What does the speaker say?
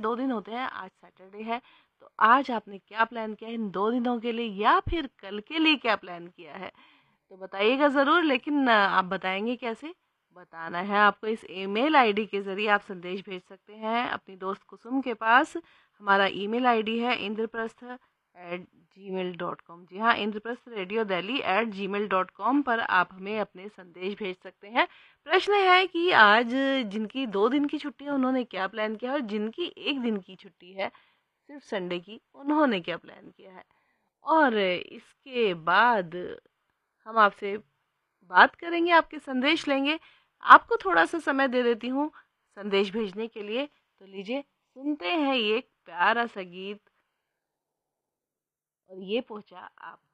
2 दिन होते हैं, आज सैटरडे है, तो आज आपने क्या प्लान किया है इन 2 दिनों के लिए, या फिर कल के लिए क्या प्लान किया है? तो बताइएगा ज़रूर, लेकिन आप बताएँगे कैसे? बताना है आपको इस ईमेल आईडी के ज़रिए। आप संदेश भेज सकते हैं अपनी दोस्त कुसुम के पास। हमारा ईमेल आईडी है indraprastha@gmail.com। जी हाँ, indraprastha@gmail.com पर आप हमें अपने संदेश भेज सकते हैं। प्रश्न है कि आज जिनकी 2 दिन की छुट्टी है उन्होंने क्या प्लान किया है, और जिनकी 1 दिन की छुट्टी है, सिर्फ संडे की, उन्होंने क्या प्लान किया है? और इसके बाद हम आपसे बात करेंगे, आपके संदेश लेंगे। आपको थोड़ा-सा समय दे देती हूँ संदेश भेजने के लिए, तो लीजिए सुनते हैं ये एक प्यारा-सा गीत, और ये पहुँचा आप